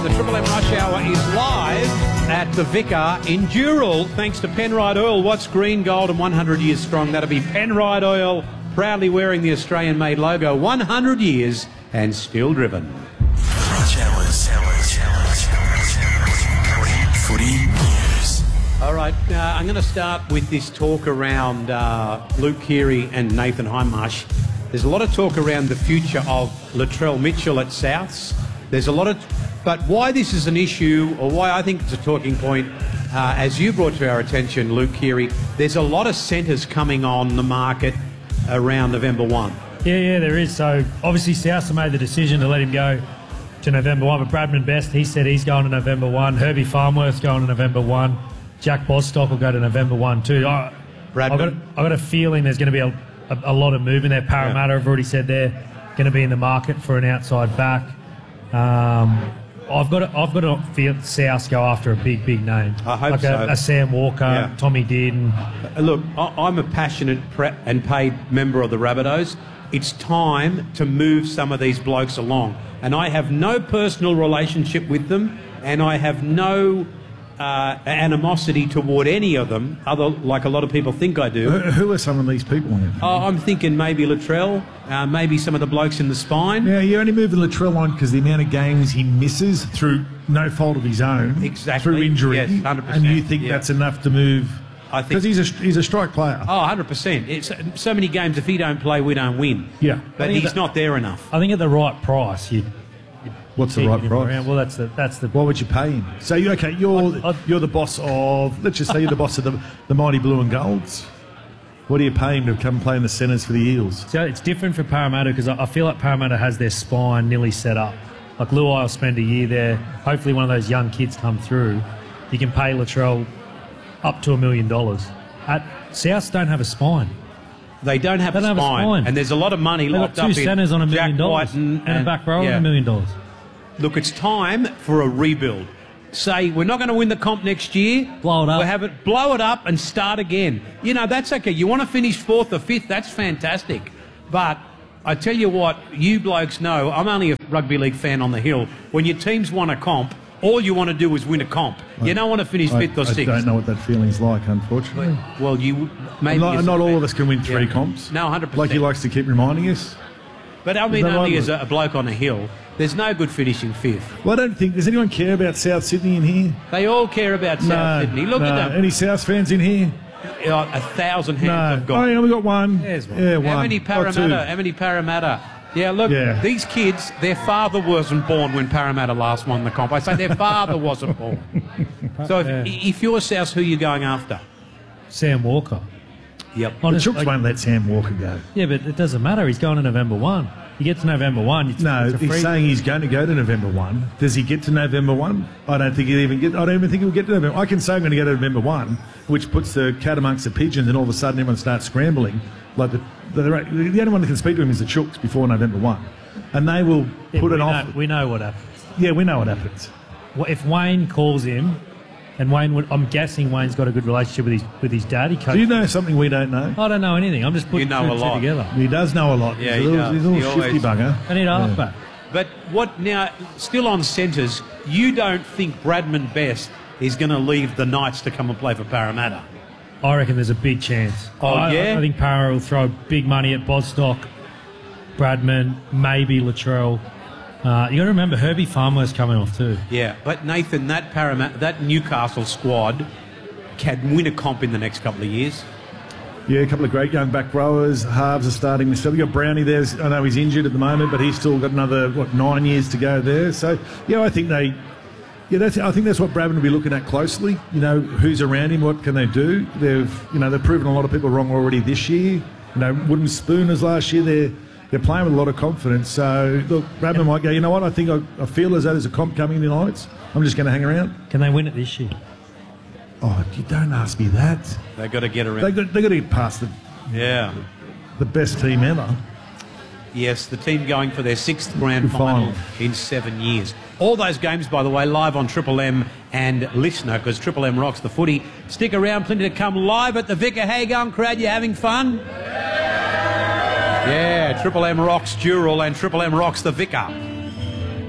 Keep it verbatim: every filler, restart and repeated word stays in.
And the Triple M Rush Hour is live at the Vicar in Dural, thanks to Penrite Oil. What's green, gold and one hundred years strong? That'll be Penrite Oil, proudly wearing the Australian-made logo. one hundred years and still driven. Rush Hours, hours, hours, hours, hours. Footy News. All right, uh, I'm going to start with this talk around uh, Luke Keary and Nathan Hindmarsh. There's a lot of talk around the future of Latrell Mitchell at Souths. There's a lot of... But why this is an issue, or why I think it's a talking point, uh, as you brought to our attention, Luke Keary, there's a lot of centres coming on the market around November first. Yeah, yeah, there is. So, obviously, Souths have made the decision to let him go to November first, but Bradman Best, he said he's going to November first. Herbie Farnworth's going to November first. Jack Bostock will go to November first too. I, I've, got, I've got a feeling there's going to be a, a, a lot of movement there. Parramatta yeah. have already said they're going to be in the market for an outside back. Um... I've got to, I've got to feel South go after a big, big name. I hope like so. A, a Sam Walker, yeah. Tommy Dearden. Uh, look, I, I'm a passionate pre- and paid member of the Rabbitohs. It's time to move some of these blokes along. And I have no personal relationship with them, and I have no uh, animosity toward any of them, other like a lot of people think I do. Who, who are some of these people? Oh, I'm thinking maybe Latrell, uh, maybe some of the blokes in the spine. Yeah, you're only moving Latrell on because the amount of games he misses through no fault of his own, exactly, through injury, yes, one hundred percent. And you think yeah. that's enough to move? I think because he's a he's a strike player. Oh, one hundred percent. It's so many games. If he don't play, we don't win. Yeah, but he's the, not there enough. I think at the right price, you. What's the right price? Around. Well, that's the that's the. What would you pay him? So you okay? You're I'd, I'd, you're the boss of. Let's just say you're the boss of the the mighty Blue and Golds. What do you pay him to come play in the centres for the Eels? So it's different for Parramatta because I, I feel like Parramatta has their spine nearly set up. Like Luai will spend a year there. Hopefully, one of those young kids come through. You can pay Latrell up to a million dollars. At Souths don't have a spine. They don't have, they a, don't spine. have a spine, and there's a lot of money They've locked got two up in centres on a million Jack dollars and, and, and a back row yeah. on a million dollars. Look, it's time for a rebuild. Say, we're not going to win the comp next year. Blow it up. We'll have it, blow it up and start again. You know, that's okay. You want to finish fourth or fifth, that's fantastic. But I tell you what, you blokes know, I'm only a rugby league fan on the hill. When your team's won a comp, all you want to do is win a comp. I, you don't want to finish I, fifth or I sixth. I don't know what that feeling's like, unfortunately. Well, you... maybe Not, not all of us can win three yeah. comps. No, one hundred percent. Like he likes to keep reminding us. But I mean, no only right as a, a bloke on a hill, there's no good finishing fifth. Well, I don't think... Does anyone care about South Sydney in here? They all care about South no, Sydney. Look no. at them. Any South fans in here? Uh, a thousand hands no. I've got. Oh, yeah, we got one. There's one. Yeah, How one. many Parramatta? How many Parramatta? Yeah, look, yeah. these kids, their father wasn't born when Parramatta last won the comp. I say their father wasn't born. So if, yeah. if you're South, who are you going after? Sam Walker. Yep. The Chooks like, won't let Sam Walker go. Yeah, but it doesn't matter. He's going to November first. You get to November first. It's, no, it's he's saying he's going to go to November first. Does he get to November first? I don't think he'll even get. I don't even think he'll get to November. I can say I'm going to go to November first, which puts the cat amongst the pigeons, and all of a sudden everyone starts scrambling. Like the the, the only one that can speak to him is the Chooks before November first, and they will yeah, put it know, off. We know what happens. Yeah, we know what happens. Well, if Wayne calls him. And Wayne, would, I'm guessing Wayne's got a good relationship with his with his dad. He Do you know something we don't know? I don't know anything. I'm just putting you know two, a lot. two together. He does know a lot. Yeah, he's he a little, does. he's a little He shifty always, bugger. I need yeah. halfback. But what now? Still on centres, you don't think Bradman Best is going to leave the Knights to come and play for Parramatta? I reckon there's a big chance. Oh I, yeah. I, I think Parra will throw big money at Bostock, Bradman, maybe Latrell. Uh, you got to remember Herbie Farnworth's coming off too. Yeah, but Nathan, that Parramatta, that Newcastle squad can win a comp in the next couple of years. Yeah, a couple of great young back rowers. Halves are starting. So we got Brownie there. I know he's injured at the moment, but he's still got another what nine years to go there. So yeah, I think they. Yeah, that's. I think that's what Bradman will be looking at closely. You know, who's around him? What can they do? They've, you know, they've proven a lot of people wrong already this year. You know, wooden spooners last year. They're they're playing with a lot of confidence. So look, Bradman might go. You know what? I think I, I feel as though there's a comp coming in the Knights. I'm just going to hang around. Can they win it this year? Oh, you don't ask me that. They've got to get around. They got they got to get past the yeah the best team ever. Yes, the team going for their sixth grand final, final in seven years. All those games, by the way, live on Triple M and Listener, because Triple M rocks the footy. Stick around, plenty to come live at the Vicar. How you going, crowd? You having fun? Yeah, Triple M rocks Dural and Triple M rocks the Vicar.